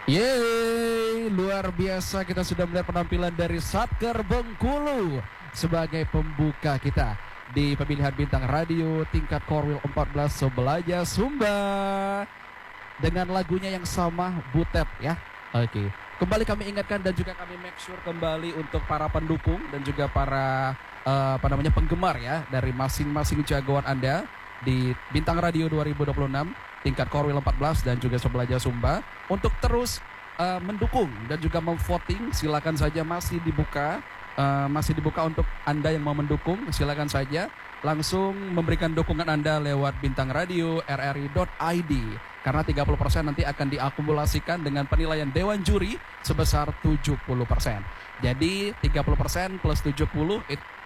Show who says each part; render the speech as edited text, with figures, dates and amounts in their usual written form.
Speaker 1: Yeay, luar biasa kita sudah melihat penampilan dari Satker Bengkulu sebagai pembuka kita di pemilihan bintang radio tingkat Korwil 14 Sebelaja Sumba dengan lagunya yang sama Butet ya. Oke. Kembali kami ingatkan dan juga kami make sure kembali untuk para pendukung dan juga para penggemar ya dari masing-masing jagoan Anda di Bintang Radio 2026 tingkat Korwil 14 dan juga Sebelaja Sumba untuk terus mendukung dan juga memvoting. Silakan saja, masih dibuka untuk Anda yang mau mendukung. Silakan saja langsung memberikan dukungan Anda lewat Bintang Radio rri.id karena 30% nanti akan diakumulasikan dengan penilaian Dewan Juri sebesar 70%. Jadi 30% plus 70